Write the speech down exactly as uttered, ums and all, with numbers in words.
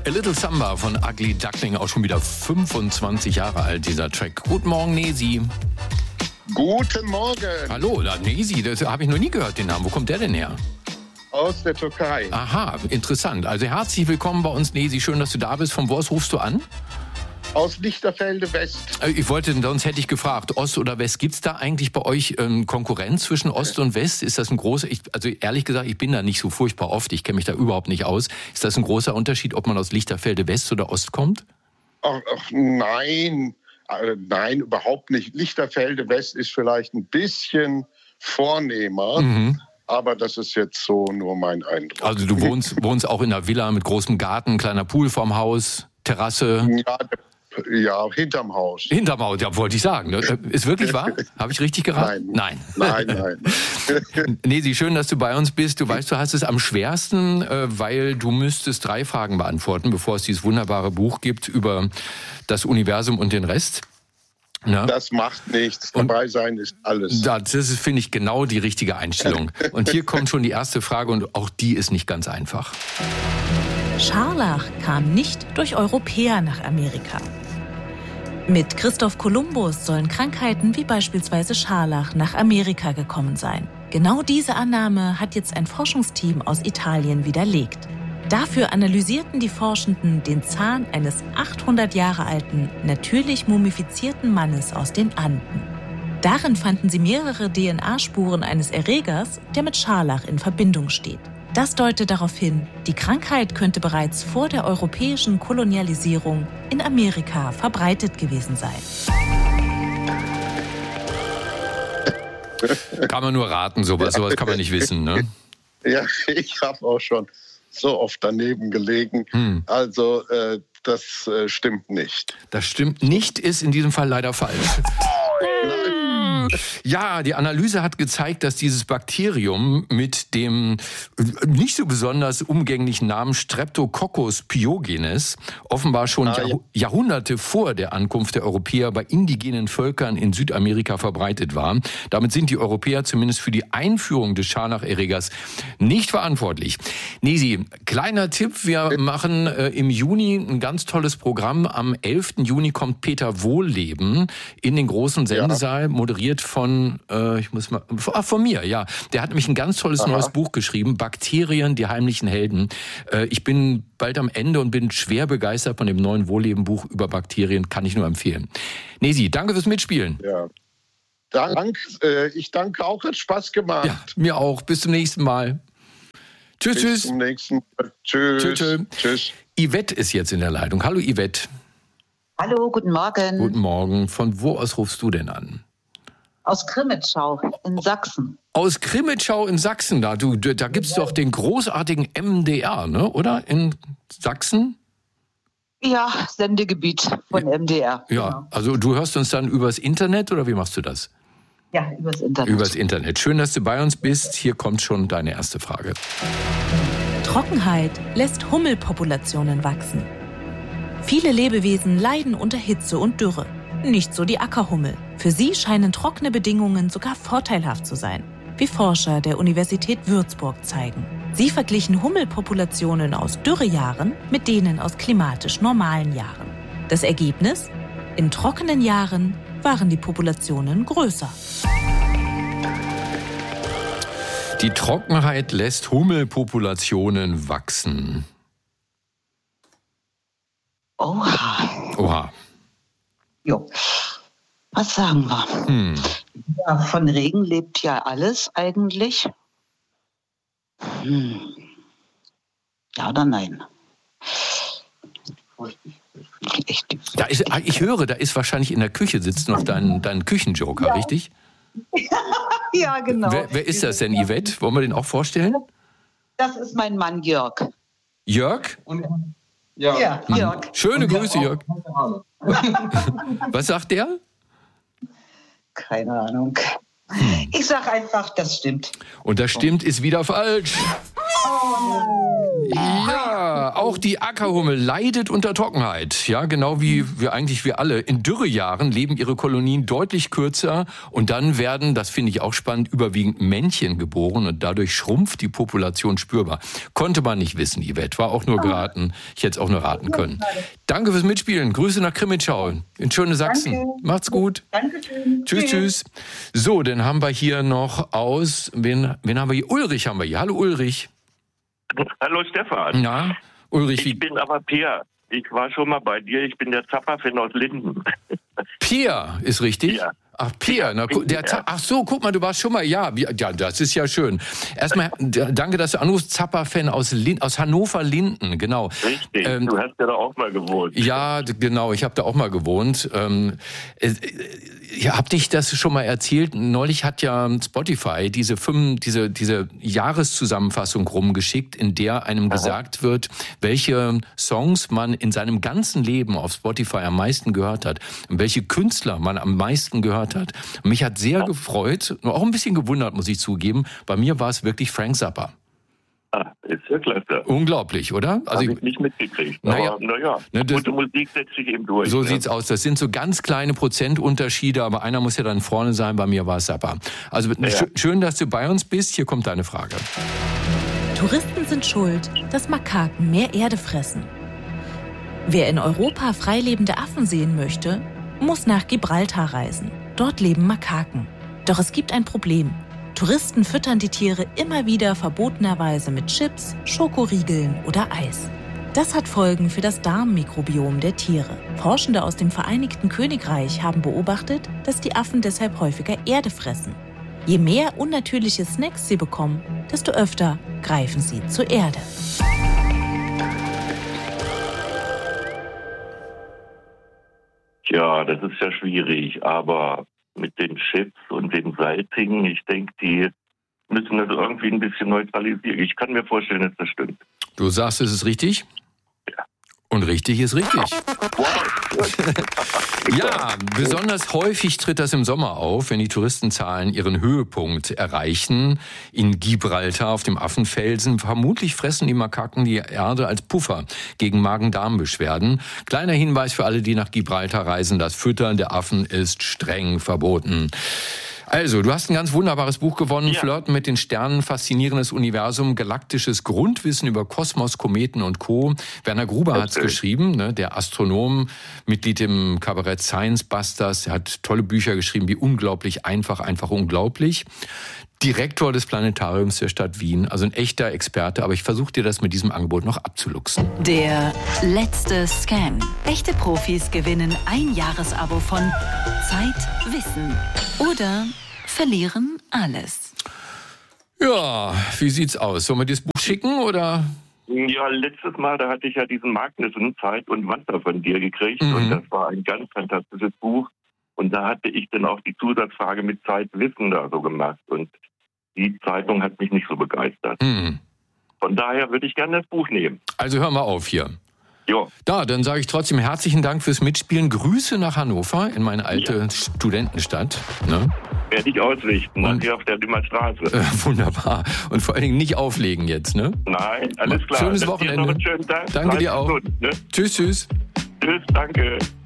A Little Samba von Ugly Duckling, auch schon wieder fünfundzwanzig Jahre alt, dieser Track. Guten Morgen, Nesi. Guten Morgen. Hallo, Nesi, das habe ich noch nie gehört, den Namen. Wo kommt der denn her? Aus der Türkei. Aha, interessant. Also herzlich willkommen bei uns, Nesi. Schön, dass du da bist. Von wo aus rufst du an? Aus Lichterfelde West. Ich wollte, sonst hätte ich gefragt, Ost oder West. Gibt es da eigentlich bei euch ähm, Konkurrenz zwischen Ost und West? Ist das ein großer, ich, also ehrlich gesagt, ich bin da nicht so furchtbar oft. Ich kenne mich da überhaupt nicht aus. Ist das ein großer Unterschied, ob man aus Lichterfelde West oder Ost kommt? Ach, ach nein, äh, nein, überhaupt nicht. Lichterfelde West ist vielleicht ein bisschen vornehmer. Mhm. Aber das ist jetzt so nur mein Eindruck. Also du wohnst, wohnst auch in einer Villa mit großem Garten, kleiner Pool vorm Haus, Terrasse? Ja, ja, hinterm Haus. Hinterm Haus, ja, wollte ich sagen. Ist wirklich wahr? Habe ich richtig geraten? Nein. Nein, nein. nein. Nesi, schön, dass du bei uns bist. Du weißt, du hast es am schwersten, weil du müsstest drei Fragen beantworten, bevor es dieses wunderbare Buch gibt über das Universum und den Rest. Ja. Das macht nichts. Dabei sein ist alles. Das ist, finde ich, genau die richtige Einstellung. Und hier kommt schon die erste Frage und auch die ist nicht ganz einfach. Scharlach kam nicht durch Europäer nach Amerika. Mit Christoph Kolumbus sollen Krankheiten wie beispielsweise Scharlach nach Amerika gekommen sein. Genau diese Annahme hat jetzt ein Forschungsteam aus Italien widerlegt. Dafür analysierten die Forschenden den Zahn eines achthundert Jahre alten, natürlich mumifizierten Mannes aus den Anden. Darin fanden sie mehrere D N A-Spuren eines Erregers, der mit Scharlach in Verbindung steht. Das deutet darauf hin, die Krankheit könnte bereits vor der europäischen Kolonialisierung in Amerika verbreitet gewesen sein. Kann man nur raten, sowas, sowas kann man nicht wissen, ne? Ja, ich habe auch schon so oft daneben gelegen. Hm. Also äh, das äh, stimmt nicht. Das stimmt nicht, ist in diesem Fall leider falsch. Ja, die Analyse hat gezeigt, dass dieses Bakterium mit dem nicht so besonders umgänglichen Namen Streptococcus pyogenes offenbar schon ah, ja. Jahrhunderte vor der Ankunft der Europäer bei indigenen Völkern in Südamerika verbreitet war. Damit sind die Europäer zumindest für die Einführung des Scharlacherregers nicht verantwortlich. Nesi, kleiner Tipp, wir machen äh, im Juni ein ganz tolles Programm. Am elften Juni kommt Peter Wohlleben in den großen Sendesaal, ja. moderiert von, äh, ich muss mal, ach, von mir, ja. Der hat nämlich ein ganz tolles Aha. neues Buch geschrieben, Bakterien, die heimlichen Helden. Äh, ich bin bald am Ende und bin schwer begeistert von dem neuen Wohlleben-Buch über Bakterien, kann ich nur empfehlen. Nesi, danke fürs Mitspielen. Ja. Dank, äh, ich danke auch, hat Spaß gemacht. Ja, mir auch. Bis zum nächsten Mal. Tschüss, Bis tschüss. Bis zum nächsten Mal. Tschüss. Tschüss, tschüss. Tschüss. Yvette ist jetzt in der Leitung. Hallo, Yvette. Hallo, guten Morgen. Guten Morgen. Von wo aus rufst du denn an? Aus Krimitschau in Sachsen. Aus Krimitschau in Sachsen, da, du, da gibt es doch den großartigen M D R, ne? Oder? In Sachsen? Ja, Sendegebiet von ja. M D R. Ja, genau. Also du hörst uns dann übers Internet oder wie machst du das? Ja, übers Internet. Übers Internet. Schön, dass du bei uns bist. Hier kommt schon deine erste Frage. Trockenheit lässt Hummelpopulationen wachsen. Viele Lebewesen leiden unter Hitze und Dürre. Nicht so die Ackerhummel. Für sie scheinen trockene Bedingungen sogar vorteilhaft zu sein, wie Forscher der Universität Würzburg zeigen. Sie verglichen Hummelpopulationen aus Dürrejahren mit denen aus klimatisch normalen Jahren. Das Ergebnis? In trockenen Jahren waren die Populationen größer. Die Trockenheit lässt Hummelpopulationen wachsen. Oha. Oha. Jo. Was sagen wir? Hm. Ja, von Regen lebt ja alles eigentlich. Hm. Ja oder nein? Echt. Da ist, ich höre, da ist wahrscheinlich in der Küche sitzt noch dein, dein Küchenjoker, ja. Richtig? Ja, genau. Wer, wer ist das denn, Yvette? Wollen wir den auch vorstellen? Das ist mein Mann Jörg. Jörg? Und, ja. ja, Jörg. Schöne Und Grüße, Jörg. Was sagt der? Keine Ahnung. Hm. Ich sag einfach, das stimmt. Und das stimmt ist wieder falsch. Oh. Ja, Auch die Ackerhummel leidet unter Trockenheit. Ja, genau wie wir eigentlich wir alle. In Dürrejahren leben ihre Kolonien deutlich kürzer und dann werden, das finde ich auch spannend, überwiegend Männchen geboren und dadurch schrumpft die Population spürbar. Konnte man nicht wissen, Yvette. War auch nur geraten. Ich hätte es auch nur raten können. Danke fürs Mitspielen. Grüße nach Krimitschau in schöne Sachsen. Danke. Macht's gut. Dankeschön. Tschüss, tschüss. So, dann haben wir hier noch aus, wen, wen haben wir hier? Ulrich haben wir hier. Hallo Ulrich. Hallo Stefan. Na, Ulrich. Ich bin aber Peer. Ich war schon mal bei dir. Ich bin der Zappa-Fan aus Linden. Peer ist richtig? Ja. Ach, Peer. Na, der, ach so, guck mal, du warst schon mal, ja, ja, das ist ja schön. Erstmal, danke, dass du anrufst, Zappa-Fan aus, aus Hannover-Linden, genau. Richtig, ähm, du hast ja da auch mal gewohnt. Ja, genau, ich habe da auch mal gewohnt. Ähm, äh, ja, hab dich das schon mal erzählt? Neulich hat ja Spotify diese, fünf, diese, diese Jahreszusammenfassung rumgeschickt, in der einem Aha. gesagt wird, welche Songs man in seinem ganzen Leben auf Spotify am meisten gehört hat und welche Künstler man am meisten gehört hat. Und mich hat sehr gefreut, auch ein bisschen gewundert, muss ich zugeben. Bei mir war es wirklich Frank Zappa. Ah, ist ja klasse. Unglaublich, oder? Also Habe ich nicht mitgekriegt. Naja, aber naja, ne, gute Musik setzt sich eben durch. So ne? sieht's aus. Das sind so ganz kleine Prozentunterschiede, aber einer muss ja dann vorne sein. Bei mir war es Zappa. Also ja. schön, dass du bei uns bist. Hier kommt deine Frage. Touristen sind schuld, dass Makaken mehr Erde fressen. Wer in Europa freilebende Affen sehen möchte, muss nach Gibraltar reisen. Dort leben Makaken. Doch es gibt ein Problem. Touristen füttern die Tiere immer wieder verbotenerweise mit Chips, Schokoriegeln oder Eis. Das hat Folgen für das Darmmikrobiom der Tiere. Forschende aus dem Vereinigten Königreich haben beobachtet, dass die Affen deshalb häufiger Erde fressen. Je mehr unnatürliche Snacks sie bekommen, desto öfter greifen sie zur Erde. Ja, das ist ja schwierig, aber mit den Chips und den Salzigen, ich denke, die müssen das irgendwie ein bisschen neutralisieren. Ich kann mir vorstellen, dass das stimmt. Du sagst, es ist richtig? Ja. Und richtig ist richtig. Ja, besonders häufig tritt das im Sommer auf, wenn die Touristenzahlen ihren Höhepunkt erreichen. In Gibraltar auf dem Affenfelsen. Vermutlich fressen die Makaken die Erde als Puffer gegen Magen-Darm-Beschwerden. Kleiner Hinweis für alle, die nach Gibraltar reisen. Das Füttern der Affen ist streng verboten. Also, du hast ein ganz wunderbares Buch gewonnen, ja. Flirten mit den Sternen, faszinierendes Universum, galaktisches Grundwissen über Kosmos, Kometen und Co. Werner Gruber okay. hat es geschrieben, ne, der Astronom, Mitglied im Kabarett Science Busters. Er hat tolle Bücher geschrieben, wie Unglaublich einfach, einfach unglaublich. Direktor des Planetariums der Stadt Wien, also ein echter Experte, aber ich versuche dir das mit diesem Angebot noch abzuluxen. Der letzte Scam. Echte Profis gewinnen ein Jahresabo von Zeit, Wissen oder verlieren alles. Ja, wie sieht's aus? Sollen wir dir das Buch schicken oder? Ja, letztes Mal, da hatte ich ja diesen Magnussen Zeit und Wasser von dir gekriegt mhm. und das war ein ganz fantastisches Buch. Und da hatte ich dann auch die Zusatzfrage mit Zeit, Wissen da so gemacht. Und die Zeitung hat mich nicht so begeistert. Mhm. Von daher würde ich gerne das Buch nehmen. Also hör mal auf hier. Jo. Da, dann sage ich trotzdem herzlichen Dank fürs Mitspielen. Grüße nach Hannover, in meine alte ja. Studentenstadt. Ne? Werde ich ausrichten, dann hier auf der Dümmer Straße. Äh, wunderbar. Und vor allen Dingen nicht auflegen jetzt, ne? Nein, alles klar. Schönes Wochenende. Noch einen schönen Tag. Danke dir auch. Gesund, ne? Tschüss, tschüss. Tschüss, danke.